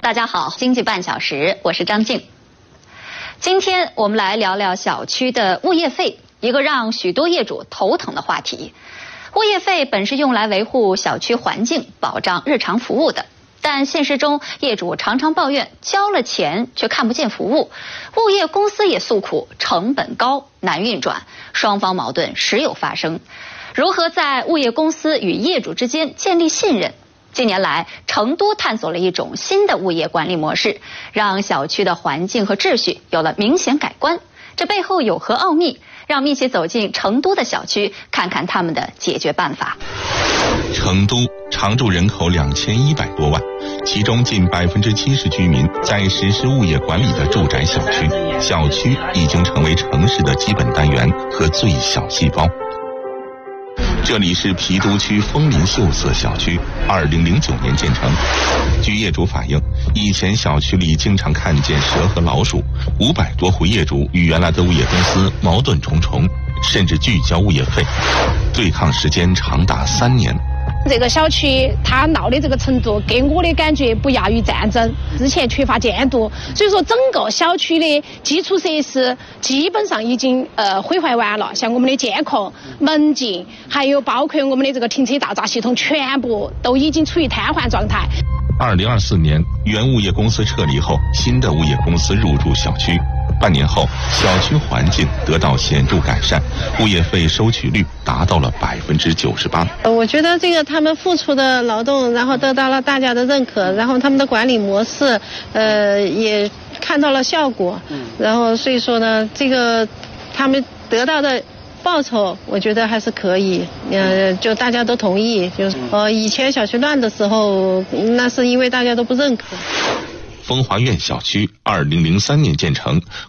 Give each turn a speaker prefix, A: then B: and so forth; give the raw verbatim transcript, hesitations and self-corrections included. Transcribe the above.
A: 大家好，经济半小时，我是张静。今天我们来聊聊小区的物业费，一个让许多业主头疼的话题。物业费本是用来维护小区环境、保障日常服务的，但现实中业主常常抱怨交了钱却看不见服务，物业公司也诉苦成本高、难运转，双方矛盾时有发生。如何在物业公司与业主之间建立信任？近年来，成都探索了一种新的物业管理模式，让小区的环境和秩序有了明显改观。这背后有何奥秘？让我们一起走进成都的小区，看看他们的解决办法。
B: 成都常住人口两千一百多万，其中近百分之七十居民在实施物业管理的住宅小区，小区已经成为城市的基本单元和最小细胞。这里是郫都区枫林秀色小区，二零零九年建成。据业主反映，以前小区里经常看见蛇和老鼠，五百多户业主与原来的物业公司矛盾重重，甚至拒交物业费，对抗时间长达三年。
C: 这个小区它闹的这个程度，给我的感觉不亚于战争。之前缺乏监督，所以说整个小区的基础设施基本上已经呃毁坏完了，像我们的监控、门禁，还有包括我们的这个停车大闸系统，全部都已经处于瘫痪状态。
B: 二零二四年，原物业公司撤离后，新的物业公司入驻小区。半年后，小区环境得到显著改善，物业费收取率达到了百分之九十八。
D: 我觉得这个他们付出的劳动，然后得到了大家的认可，然后他们的管理模式，呃，也看到了效果。然后所以说呢，这个他们得到的报酬，我觉得还是可以。呃，就大家都同意，就是呃，以前小区乱的时候，那是因为大家都不认可。
B: 风华苑小区二零零三年建成，